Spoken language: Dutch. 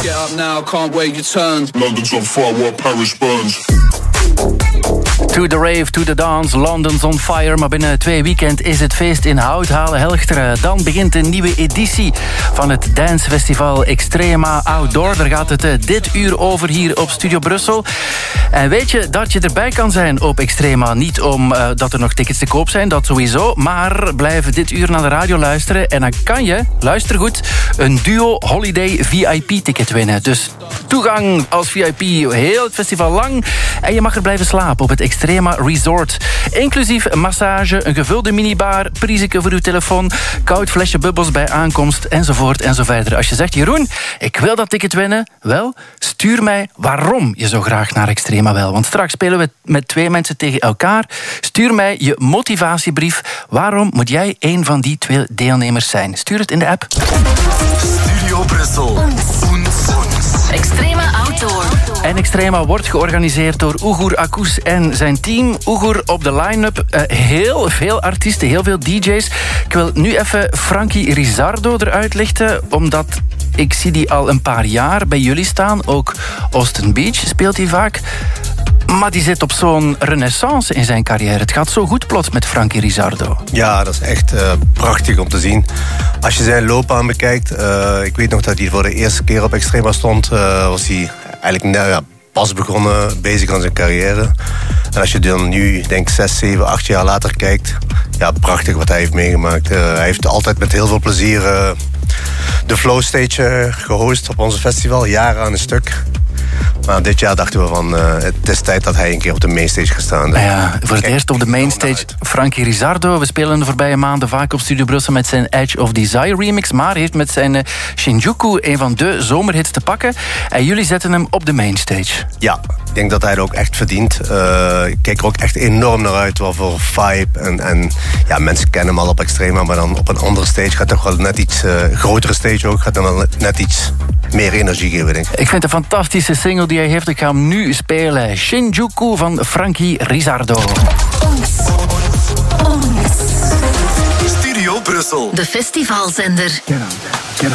Get up now, can't wait your turn. London's on fire while Paris burns. To the rave, to the dance, London's on fire. Maar binnen 2 weekend is het feest in Houthalen-Helchteren. Dan begint een nieuwe editie van het dancefestival Extrema Outdoor. Daar gaat het dit uur over hier op Studio Brussel. En weet je dat je erbij kan zijn op Extrema? Niet omdat er nog tickets te koop zijn, dat sowieso. Maar blijf dit uur naar de radio luisteren. En dan kan je, luister goed, een Duo Holiday VIP-ticket winnen. Dus toegang als VIP heel het festival lang. En je mag er blijven slapen op het Extrema Resort. Inclusief massage, een gevulde minibar, prijzen voor uw telefoon, koud flesje bubbels bij aankomst, enzovoort en zo verder. Als je zegt, Jeroen, ik wil dat ticket winnen, wel, stuur mij waarom je zo graag naar Extrema wil. Want straks spelen we met 2 mensen tegen elkaar. Stuur mij je motivatiebrief. Waarom moet jij een van die 2 deelnemers zijn? Stuur het in de app. Studio Brussel. Extrema Outdoor. En Extrema wordt georganiseerd door Ugur Akous en zijn team. Ugur op de line-up. Heel veel artiesten, heel veel DJ's. Ik wil nu even Frankie Rizardo eruit lichten, omdat ik zie die al een paar jaar bij jullie staan. Ook Austin Beach speelt hij vaak. Maar die zit op zo'n renaissance in zijn carrière. Het gaat zo goed plots met Frankie Rizardo. Ja, dat is echt prachtig om te zien. Als je zijn loopbaan bekijkt... ik weet nog dat hij voor de eerste keer op Extrema stond. Was hij eigenlijk pas begonnen, bezig aan zijn carrière. En als je dan nu, denk 6, 7, 8 jaar later kijkt... Ja, prachtig wat hij heeft meegemaakt. Hij heeft altijd met heel veel plezier... de Flow Stage gehost op onze festival. Jaren aan een stuk. Maar dit jaar dachten we van... het is tijd dat hij een keer op de mainstage gaat staan. Ja, voor het eerst op de mainstage Frankie Rizardo. We spelen de voorbije maanden vaak op Studio Brussel met zijn Edge of Desire remix. Maar heeft met zijn Shinjuku een van de zomerhits te pakken. En jullie zetten hem op de mainstage. Ja, ik denk dat hij het ook echt verdient. Ik kijk er ook echt enorm naar uit. Wat voor vibe. En ja, mensen kennen hem al op Extrema. Maar dan op een andere stage gaat toch wel net iets... grotere stage ook. Gaat dan wel net iets meer energie geven, denk ik. Ik vind het een fantastische single die hij heeft. Ik ga hem nu spelen. Shinjuku van Frankie Rizardo. Studio Brussel. De festivalzender.